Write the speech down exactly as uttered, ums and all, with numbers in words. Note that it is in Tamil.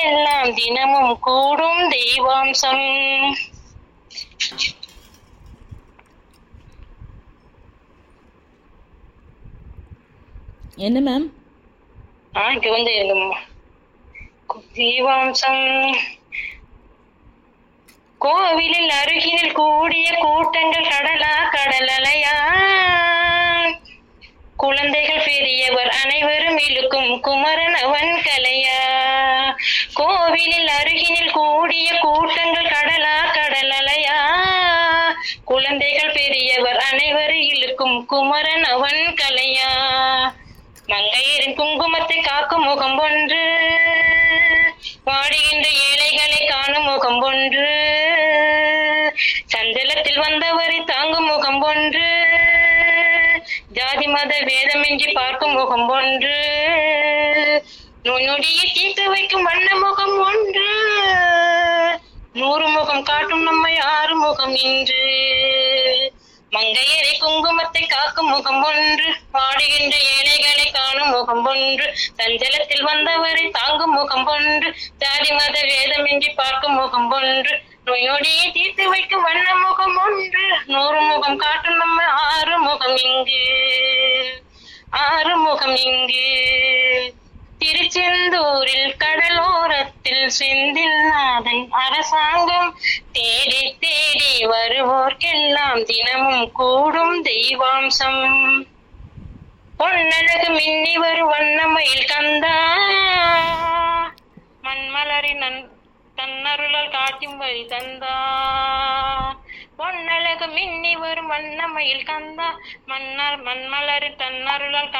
வருவோர்க்கெல்லாம் தினமும் கூடும் தெய்வாம்சம். என்ன மேம்? ஆ இங்க வந்து தெய்வாம்சம். கோவிலில் அருகினில் கூடிய கூட்டங்கள் கடலா கடலலையா, குழந்தைகள் பெரியவர் அனைவரும் இழுக்கும் குமரன் அவன் கலையா. கோவிலில் அருகினில் கூடிய கூட்டங்கள் கடலா கடலலையா, குழந்தைகள் பெரியவர் அனைவரும் இழுக்கும் குமரன் அவன் கலையா. மங்கையரின் குங்குமத்தை காக்கும் முகம் ஒன்று, வாடுகின்ற ஏழைகளை காணும் முகம் ஒன்று, சஞ்சலத்தில் வந்தவரை தாங்கும் முகம் ஒன்று, ஜாதி மத வேதமின்றி பார்க்கும் முகம் ஒன்று, நோய் நொடியை தீர்த்து வைக்கும் வண்ண முகம் ஒன்று, நூறு முகம் காட்டும் நம்மை ஆறு முகம் இன்று. மங்கையரை குங்குமத்தை காக்கும் முகம் ஒன்று, பாடுகின்ற ஏழைகளை காணும் முகம் ஒன்று, சஞ்சலத்தில் வந்தவரை தாங்கும் முகம் ஒன்று, ஜாதி மத வேதமின்றி பார்க்கும் முகம் ஒன்று, நோயோடியை தீர்த்து வைக்கும் வண்ண முகம் ஒன்று, நூறு முகம் காட்டும் நம்ம ஆறு முகம் இங்கு, ஆறு முகம் இங்கு. திருச்செந்தூரில் கடலோரத்தில் செந்தில் நாதன் அரசாங்கம், தேடி தேடி வருவோர்க்கெல்லாம் தினமும் கூடும் தெய்வாம்சம். பொன்னழகு மின்னி வரும் வண்ணமயில் கந்தா, மண்மலரின் தன்னருளால் காட்டும் வழி தந்தா. பொன்னழகு மின்னி வரும் வண்ணமயில் கந்தா, மன்னர் மண்மலரின் தன்னருளால்